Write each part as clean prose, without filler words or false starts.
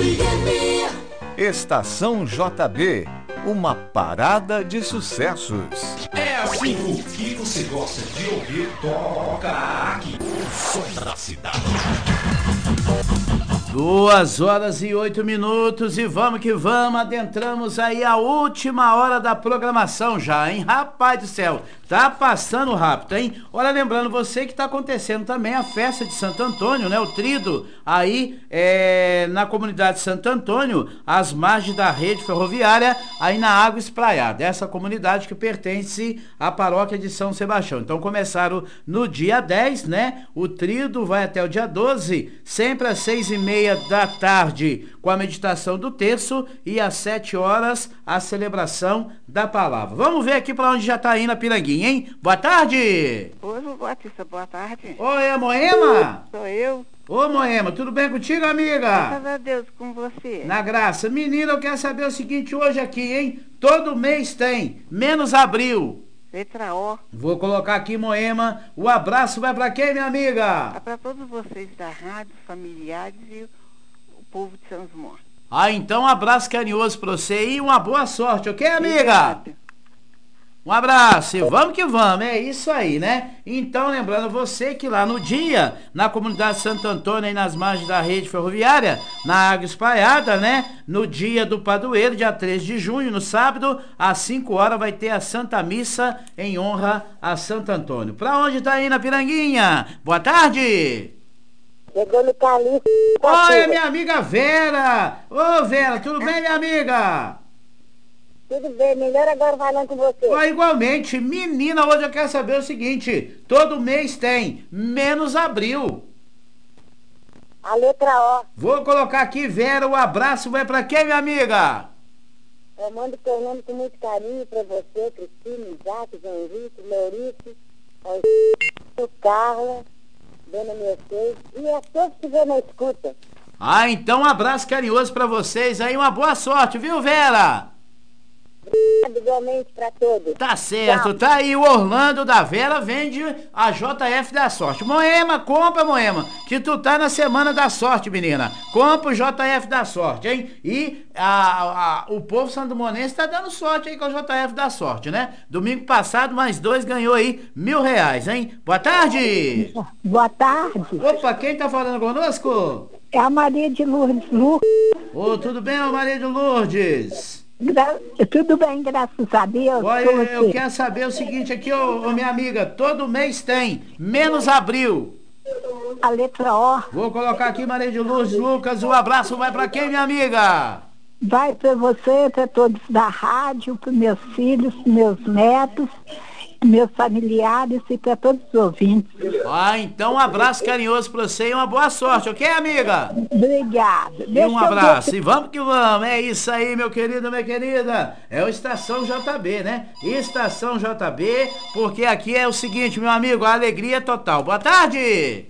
Estação JB, uma parada de sucessos. É assim, o que você gosta de ouvir, toca aqui. O som da cidade. 2h08 e vamos que vamos, adentramos aí a última hora da programação já, hein? Rapaz do céu, tá passando rápido, hein? Olha, lembrando você que tá acontecendo também a festa de Santo Antônio, né? O Trido, aí na comunidade de Santo Antônio, às margens da rede ferroviária, aí na Água Espraiada, essa comunidade que pertence à paróquia de São Sebastião. Então começaram no dia 10, né? O Trido vai até o dia 12, sempre às 6h30 da tarde, com a meditação do terço, e às 7 horas a celebração da palavra. Vamos ver aqui para onde já tá indo a Piranguinha, hein? Boa tarde! Oi, Batista, boa tarde. Oi, é Moema? Sou eu. Ô, Moema, tudo bem contigo, amiga? Graças a Deus, com você. Na graça. Menina, eu quero saber o seguinte hoje aqui, hein? Todo mês tem, menos abril. Letra O. Vou colocar aqui, Moema. O abraço vai pra quem, minha amiga? É para todos vocês da rádio, familiares e o povo de São Osmar. Ah, então um abraço carinhoso pra você e uma boa sorte, ok, amiga? Obrigada. Um abraço e vamos que vamos, é isso aí, né? Então, lembrando você que lá no dia, na comunidade Santo Antônio, aí nas margens da rede ferroviária, na Água Espraiada, né? No dia do padroeiro, dia 3 de junho, no sábado, às 5 horas, vai ter a Santa Missa em honra a Santo Antônio. Pra onde tá indo a Piranguinha? Boa tarde! Chegou no Calixto. Oi, minha amiga Vera! Ô, Vera, tudo bem, minha amiga? Tudo bem, melhor agora falando com você. Ó, igualmente, menina, hoje eu quero saber o seguinte, todo mês tem, menos abril. A letra O. Vou colocar aqui, Vera, o abraço vai pra quem, minha amiga? Eu mando teu nome com muito carinho pra você, Cristina, Isaac, João Henrique, Maurício, o Carla, Dona Mercedes e a todos que vêm na escuta. Ah, então um abraço carinhoso pra vocês aí, uma boa sorte, viu, Vera? Obrigado igualmente pra todos. Tá certo, Tchau. tá aí o Orlando da Vera, vende a JF da Sorte. Moema, compra, Moema, que tu tá na semana da sorte, menina. Compra o JF da Sorte, hein? E o povo sandomonense tá dando sorte aí com o JF da Sorte, né? Domingo passado, mais 2 ganhou aí R$1.000, hein? Boa tarde! Boa tarde. Opa, quem tá falando conosco? É a Maria de Lourdes Lucas. Ô, tudo bem, ô Maria de Lourdes? Tudo bem, graças a Deus. Olha, eu quero saber o seguinte aqui, ô minha amiga, todo mês tem, menos abril. A letra O. Vou colocar aqui, Maria de Lourdes Lucas, o abraço vai pra quem, minha amiga? Vai para você, para todos da rádio, para meus filhos, meus netos, meus familiares e para todos os ouvintes. Ah, então um abraço carinhoso pra você e uma boa sorte, ok, amiga? Obrigada. E um abraço, e vamos que vamos, é isso aí, meu querido, minha querida, é o Estação JB, né? Estação JB, porque aqui é o seguinte, meu amigo, a alegria é total. Boa tarde!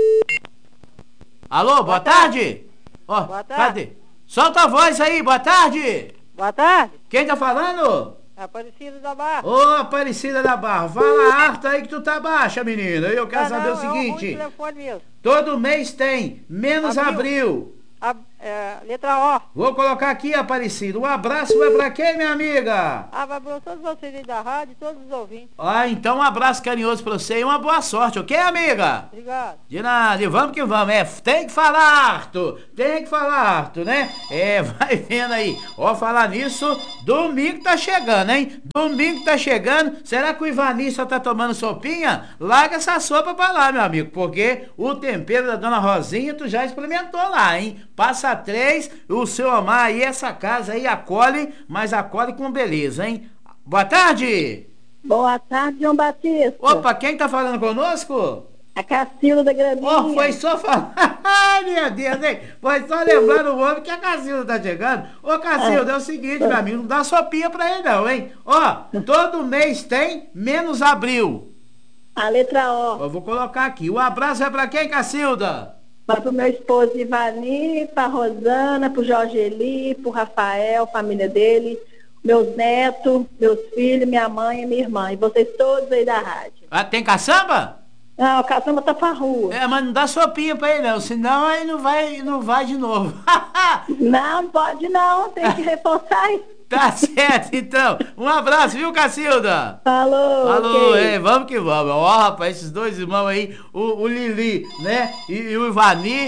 Alô, boa tarde? Ó, Boa tarde. cadê? Solta a voz aí, boa tarde! Boa tarde. Quem tá falando? Aparecido da Barra. Ô, Aparecida da Barra, fala harta aí que tu tá baixa, menina. Eu quero saber o seguinte, telefone mesmo. todo mês tem, menos abril. Letra O. Vou colocar aqui, Aparecido. Um abraço vai pra quem, minha amiga? Vai para todos vocês aí da rádio, todos os ouvintes. Ah, então um abraço carinhoso pra você e uma boa sorte, ok, amiga? Obrigado. De nada, e vamos que vamos, tem que falar harto, né? Vai vendo aí. Ó, falar nisso, domingo tá chegando, hein? Domingo tá chegando, será que o Ivani só tá tomando sopinha? Larga essa sopa pra lá, meu amigo, porque o tempero da Dona Rosinha tu já experimentou lá, hein? Passa 3, o seu Omar aí, essa casa aí acolhe, mas acolhe com beleza, hein? Boa tarde! Boa tarde, João Batista. Opa, quem tá falando conosco? A Cacilda da Graminha. Ó, foi só falar. Ai, meu Deus, hein? Foi só lembrar o homem que a Cacilda tá chegando. Ô, Cacilda, é o seguinte, meu amigo, não dá sopinha pra ele não, hein? Ó, todo mês tem, menos abril. A letra O. Eu vou colocar aqui. O abraço é pra quem, Cacilda? Vai pro meu esposo Ivani, pra Rosana, pro Jorge Eli, pro Rafael, família dele, meus netos, meus filhos, minha mãe e minha irmã. E vocês todos aí da rádio. Ah, tem caçamba? Não, o caçamba tá pra rua. Mas não dá sopinha pra ele não, senão aí não vai de novo. Não pode não, tem que reforçar isso. Tá certo, então. Um abraço, viu, Cacilda? Falou, ok. Vamos que vamos. Ó, rapaz, esses dois irmãos aí, o Lili, né? E o Ivani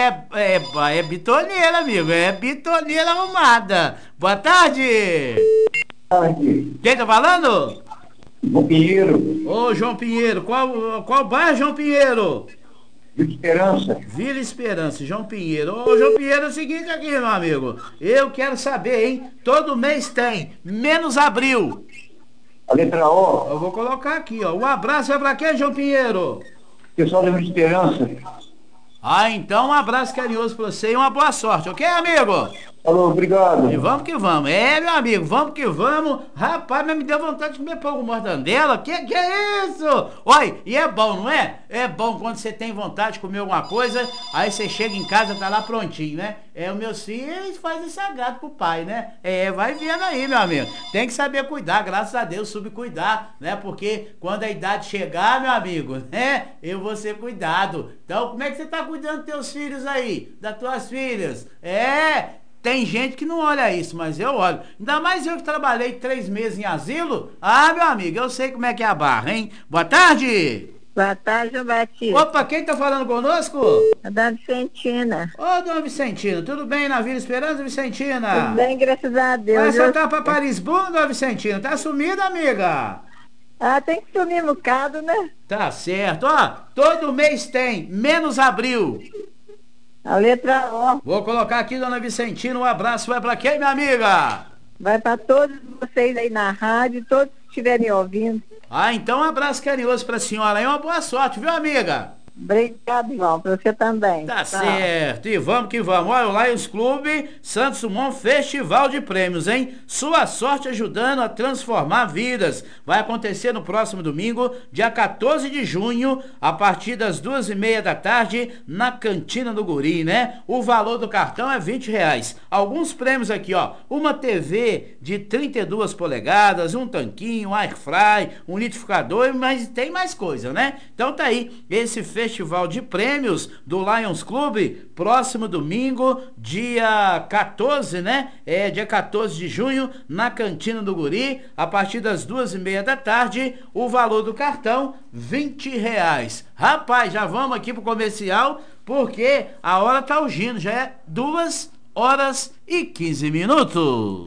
é bitoneira, amigo. É bitoneira arrumada. Boa tarde. Quem tá falando? João Pinheiro. Ô, João Pinheiro. Qual bairro, João Pinheiro? Vila Esperança. Vila Esperança, João Pinheiro. Ô, João Pinheiro, é o seguinte aqui, meu amigo. Eu quero saber, hein? Todo mês tem, menos abril. A letra O. Eu vou colocar aqui, ó. Um abraço é pra quem, João Pinheiro? Pessoal da Vila Esperança. Então um abraço carinhoso pra você e uma boa sorte, ok, amigo? Falou, obrigado. E vamos que vamos. Meu amigo, vamos que vamos. Rapaz, mas me deu vontade de comer pão com mortandela. Que é isso? Olha, e é bom, não é? É bom quando você tem vontade de comer alguma coisa, aí você chega em casa, tá lá prontinho, né? O meu filho faz esse agrado pro pai, né? Vai vendo aí, meu amigo. Tem que saber cuidar, graças a Deus, subcuidar, né? Porque quando a idade chegar, meu amigo, né? Eu vou ser cuidado. Então, como é que você tá cuidando dos teus filhos aí? Das tuas filhas? Tem gente que não olha isso, mas eu olho. Ainda mais eu que trabalhei 3 meses em asilo. Meu amigo, eu sei como é que é a barra, hein? Boa tarde! Boa tarde, João Batista. Opa, quem tá falando conosco? A dona Vicentina. Ô, dona Vicentina, tudo bem na Vila Esperança, Vicentina? Tudo bem, graças a Deus. Mas você tá pra Parisburgo, dona Vicentina? Tá sumida, amiga? Tem que sumir um bocado, né? Tá certo. Ó, todo mês tem, menos abril. A letra O. Vou colocar aqui, dona Vicentina, um abraço. Vai pra quem, minha amiga? Vai para todos vocês aí na rádio, todos que estiverem ouvindo. Então um abraço carinhoso pra senhora e uma boa sorte, viu, amiga? Obrigado, irmão, pra você também. Tá certo, e vamos que vamos. Olha, o Lions Clube Santos Dumont Festival de Prêmios, hein? Sua sorte ajudando a transformar vidas. Vai acontecer no próximo domingo, dia 14 de junho, a partir das 2:30 da tarde, na Cantina do Guri, né? O valor do cartão é R$20. Alguns prêmios aqui, ó. Uma TV de 32 polegadas, um tanquinho, um air fry, um liquidificador, mas tem mais coisa, né? Então tá aí, esse Festival de Prêmios do Lions Clube, próximo domingo, dia 14, né? Dia 14 de junho, na Cantina do Guri, a partir das 2:30 da tarde, o valor do cartão, R$20. Rapaz, já vamos aqui pro comercial, porque a hora tá urgindo, já é 2h15.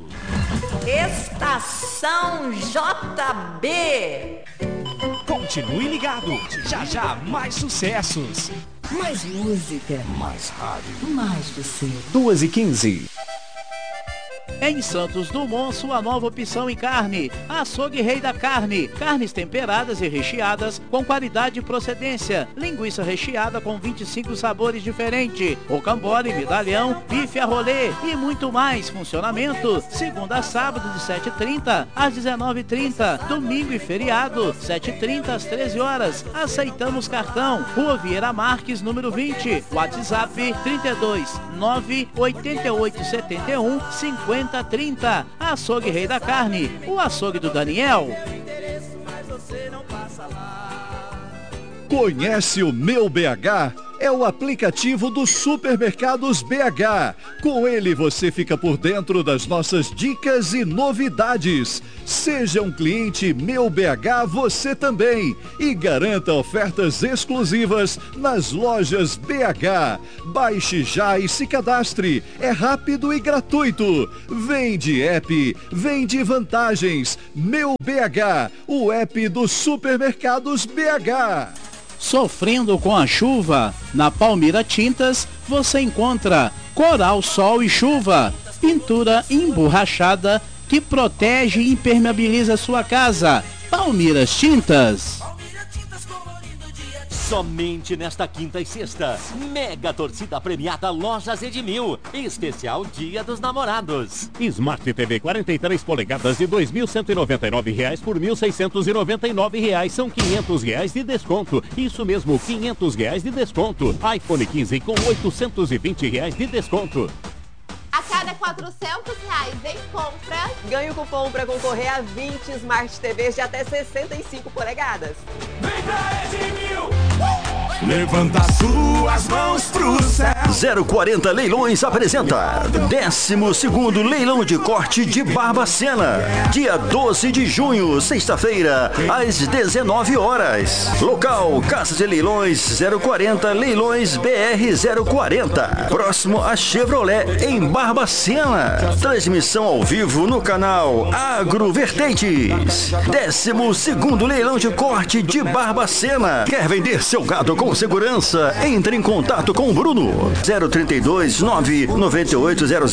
Estação JB. Continue ligado. Já já mais sucessos. Mais música. Mais rádio. Mais você. 2h15. Em Santos Dumont, sua nova opção em carne. Açougue Rei da Carne. Carnes temperadas e recheadas com qualidade e procedência. Linguiça recheada com 25 sabores diferentes. Rocambole, medalhão, bife a rolê e muito mais. Funcionamento segunda a sábado de 7h30 às 19h30. Domingo e feriado, 7h30 às 13 horas. Aceitamos cartão. Rua Vieira Marques, número 20. WhatsApp 32 98871 5030. Açougue Rei da Carne, o açougue do Daniel. Conhece o Meu BH? É o aplicativo dos supermercados BH. Com ele você fica por dentro das nossas dicas e novidades. Seja um cliente Meu BH você também e garanta ofertas exclusivas nas lojas BH. Baixe já e se cadastre. É rápido e gratuito. Vem de app, vem de vantagens. Meu BH, o app dos supermercados BH. Sofrendo com a chuva? Na Palmira Tintas você encontra Coral, Sol e Chuva, pintura emborrachada que protege e impermeabiliza sua casa. Palmiras Tintas. Somente nesta quinta e sexta, mega torcida premiada Lojas Edmil, especial Dia dos Namorados. Smart TV 43 polegadas de R$ 2.199 por R$ 1.699, são R$ 500 de desconto. Isso mesmo, R$ 500 de desconto. iPhone 15 com R$ 820 de desconto. A cada R$ 400 em compras, ganhe o cupom para concorrer a 20 Smart TVs de até 65 polegadas. Vem pra Edmil! Levanta suas mãos pro céu. 040 Leilões apresenta 12º Leilão de Corte de Barbacena, dia 12 de junho, sexta-feira, às 19 horas. Local, Casa de Leilões 040 Leilões BR 040, próximo a Chevrolet, em Barbacena. Transmissão ao vivo no canal Agrovertentes. 12º Leilão de Corte de Barbacena. Quer vender seu gado com segurança? Entre em contato com o Bruno. 032 99800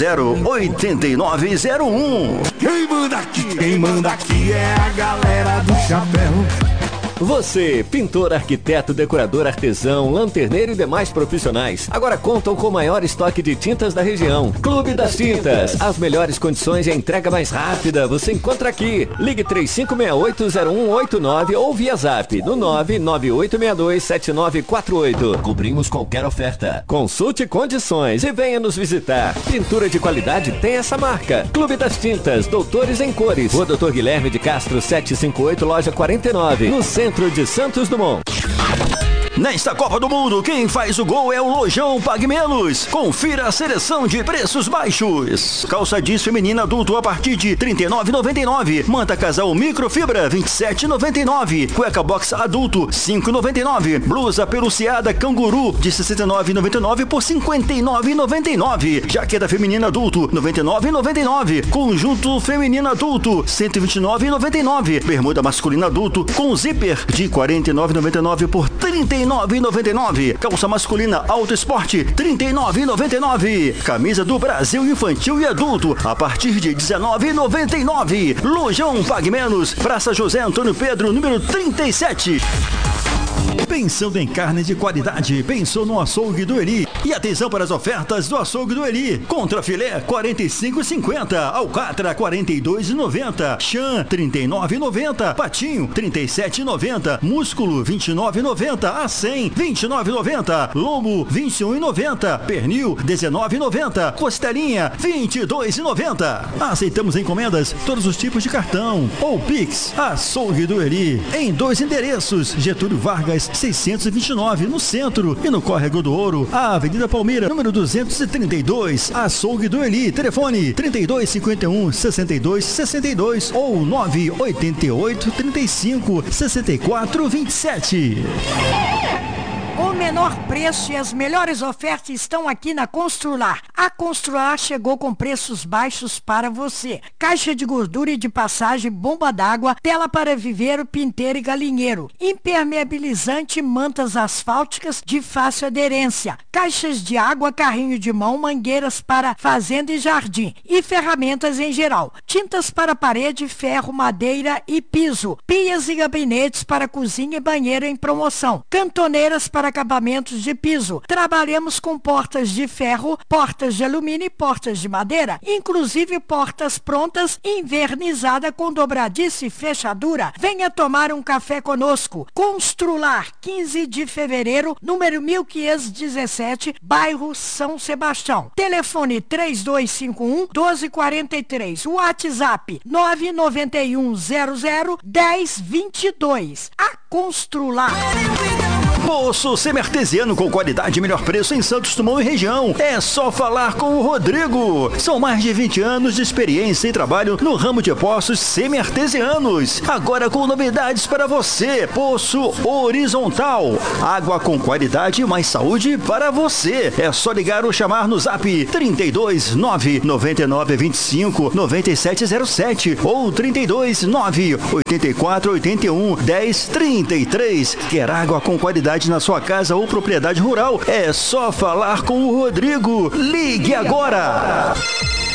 8901. Quem manda aqui é a galera do chapéu. Você, pintor, arquiteto, decorador, artesão, lanterneiro e demais profissionais, agora contam com o maior estoque de tintas da região. Clube das Tintas. As melhores condições e a entrega mais rápida você encontra aqui. Ligue 3568-0189 ou via zap no 998627948. Cobrimos qualquer oferta. Consulte condições e venha nos visitar. Pintura de qualidade tem essa marca. Clube das Tintas, Doutores em Cores. Rua Doutor Guilherme de Castro 758, loja 49, no centro de Santos Dumont. Nesta Copa do Mundo, quem faz o gol é o Lojão Pague Menos. Confira a seleção de preços baixos. Calça jeans feminina adulto a partir de R$ 39,99. Manta casal microfibra R$ 27,99. Cueca box adulto R$ 5,99. Blusa peluciada canguru de R$ 69,99 por R$ 59,99. Jaqueta feminina adulto R$ 99,99. Conjunto feminino adulto R$ 129,99. Bermuda masculina adulto com zíper de R$ 49,99 por R$ 39,99. Calça masculina Auto Esporte R$ 39,99. Camisa do Brasil infantil e adulto a partir de R$ 19,99. Lojão Pague Menos, Praça José Antônio Pedro, número 37. Pensando em carne de qualidade, pensou no Açougue do Eli. E atenção para as ofertas do Açougue do Eli. Contra filé R$ 45,50, alcatra R$ 42,90, chã R$ 39,90, patinho R$ 37,90, músculo R$ 29,90, acém R$ 29,90, lombo R$ 21,90, pernil R$ 19,90, costelinha R$ 22,90. Aceitamos encomendas, todos os tipos de cartão ou Pix. Açougue do Eli, em 2 endereços: Getúlio Vargas 629, no centro, e no Córrego do Ouro, a Avenida Palmeira, número 232. Açougue do Eli, telefone 3251 6262 ou 988 35 64 27. O menor preço e as melhores ofertas estão aqui na Constrular. A Constrular chegou com preços baixos para você. Caixa de gordura e de passagem, bomba d'água, tela para viveiro, pinteiro e galinheiro, impermeabilizante, mantas asfálticas de fácil aderência, caixas de água, carrinho de mão, mangueiras para fazenda e jardim e ferramentas em geral. Tintas para parede, ferro, madeira e piso. Pias e gabinetes para cozinha e banheiro em promoção. Cantoneiras para acabamentos de piso. Trabalhamos com portas de ferro, portas de alumínio e portas de madeira, inclusive portas prontas, invernizada com dobradiça e fechadura. Venha tomar um café conosco. Constrular, 15 de fevereiro, número 1517, bairro São Sebastião. Telefone 3251-1243. WhatsApp 991001022. A Constrular. Poço semi-artesiano com qualidade e melhor preço em Santos Dumont e região. É só falar com o Rodrigo. São mais de 20 anos de experiência e trabalho no ramo de poços semi-artesianos. Agora com novidades para você. Poço horizontal. Água com qualidade e mais saúde para você. É só ligar ou chamar no zap 32 999 25 9707 ou 32 9 84 81 10 33. Quer água com qualidade na sua casa ou propriedade rural? É só falar com o Rodrigo. Ligue agora!